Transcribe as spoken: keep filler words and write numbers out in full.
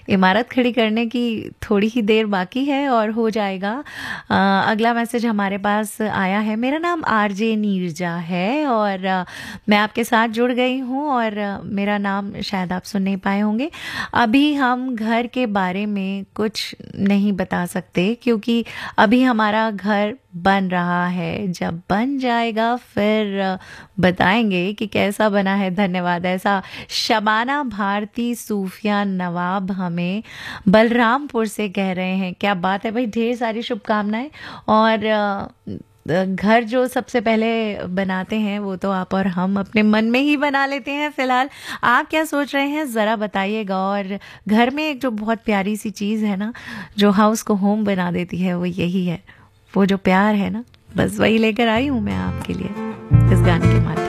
इमारत खड़ी करने की थोड़ी ही देर बाकी है और हो जाएगा। अ, अगला मैसेज हमारे पास आया है। मेरा नाम आरजे नीरजा है और अ, मैं आपके साथ जुड़ गई हूँ और अ, मेरा नाम शायद आप सुन नहीं पाए होंगे। अभी हम घर के बारे में कुछ नहीं बता सकते क्योंकि अभी हमारा घर बन रहा है। जब बन जाएगा फिर अ, बताएंगे कि कैसा बना है। धन्यवाद। ऐसा शबाना भारती सूफिया नवाब हमें बलरामपुर से कह रहे हैं। क्या बात है भाई, ढेर सारी शुभकामनाएं। और अ, घर जो सबसे पहले बनाते हैं वो तो आप और हम अपने मन में ही बना लेते हैं। फिलहाल आप क्या सोच रहे हैं ज़रा बताइएगा। और घर में एक जो बहुत प्यारी सी चीज़ है ना, जो हाउस को होम बना देती है, वो यही है, वो जो प्यार है ना, बस वही लेकर आई हूँ मैं आपके लिए इस गाने के माध्यम से।